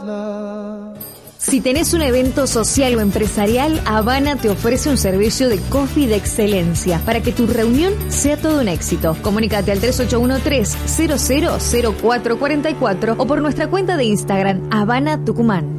Si tenés un evento social o empresarial, Habana te ofrece un servicio de coffee de excelencia para que tu reunión sea todo un éxito. Comunícate al 3813-000444 o por nuestra cuenta de Instagram, Habana Tucumán.